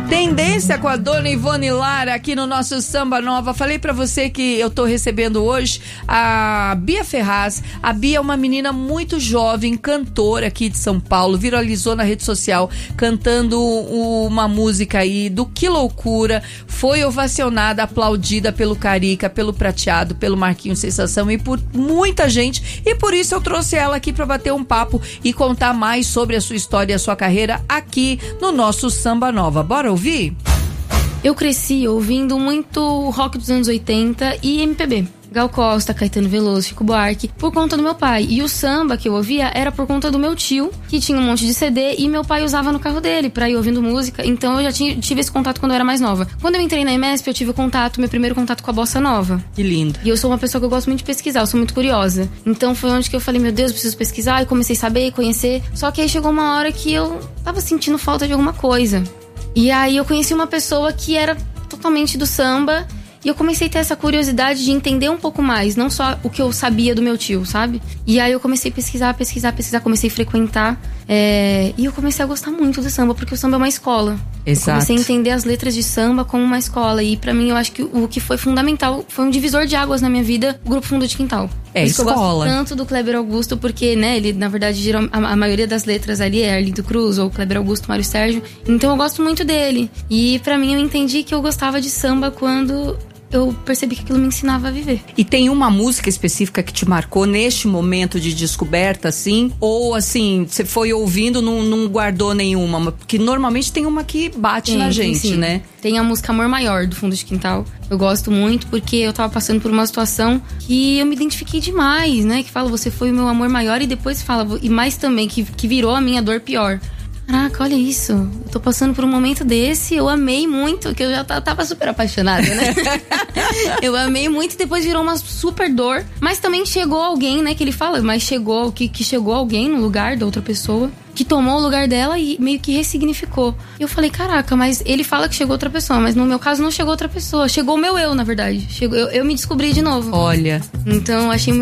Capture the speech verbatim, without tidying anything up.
Tendência com a dona Ivone Lara aqui no nosso Samba Nova. Falei pra você que eu tô recebendo hoje a Bia Ferraz. A Bia é uma menina muito jovem, cantora aqui de São Paulo, viralizou na rede social cantando uma música aí do Que Loucura. Foi ovacionada, aplaudida pelo Carica, pelo Prateado, pelo Marquinhos Sensação e por muita gente. E por isso eu trouxe ela aqui pra bater um papo e contar mais sobre a sua história e a sua carreira aqui no nosso Samba Nova. Bora ouvir? Eu cresci ouvindo muito rock dos anos oitenta e M P B. Gal Costa, Caetano Veloso, Chico Buarque, por conta do meu pai. E o samba que eu ouvia era por conta do meu tio, que tinha um monte de C D e meu pai usava no carro dele pra ir ouvindo música. Então eu já tinha, tive esse contato quando eu era mais nova. Quando eu entrei na E M E S P, eu tive o contato, meu primeiro contato com a bossa nova. Que lindo. E eu sou uma pessoa que eu gosto muito de pesquisar, eu sou muito curiosa. Então foi onde que eu falei, meu Deus, eu preciso pesquisar. E comecei a saber e conhecer. Só que aí chegou uma hora que eu tava sentindo falta de alguma coisa. E aí eu conheci uma pessoa que era totalmente do samba. E eu comecei a ter essa curiosidade de entender um pouco mais, não só o que eu sabia do meu tio, sabe? E aí eu comecei a pesquisar, pesquisar, pesquisar, comecei a frequentar. É... E eu comecei a gostar muito do samba, porque o samba é uma escola. Exato. Eu comecei a entender as letras de samba como uma escola. E pra mim, eu acho que o que foi fundamental, foi um divisor de águas na minha vida, o Grupo Fundo de Quintal. É, isso escola. Eu gosto tanto do Kleber Augusto, porque, né, ele, na verdade, geral, a, a maioria das letras ali é Arlindo Cruz, ou Kleber Augusto, Mário Sérgio. Então eu gosto muito dele. E pra mim, eu entendi que eu gostava de samba quando eu percebi que aquilo me ensinava a viver. E tem uma música específica que te marcou neste momento de descoberta, assim? Ou, assim, você foi ouvindo, não, não guardou nenhuma? Porque normalmente tem uma que bate tem, na gente, sim. né? Tem a música Amor Maior, do Fundo de Quintal. Eu gosto muito porque eu tava passando por uma situação que eu me identifiquei demais, né? Que fala, você foi o meu amor maior, e depois fala, e mais também, que, que virou a minha dor pior. Caraca, olha isso. Eu tô passando por um momento desse, eu amei muito, que eu já tava super apaixonada, né? Eu amei muito e depois virou uma super dor. Mas também chegou alguém, né, que ele fala, mas chegou, que, que chegou alguém no lugar da outra pessoa, que tomou o lugar dela e meio que ressignificou. Eu falei, caraca, mas ele fala que chegou outra pessoa, mas no meu caso não chegou outra pessoa. Chegou o meu eu, na verdade. Chegou, eu, eu me descobri de novo. Olha. Então, achei muito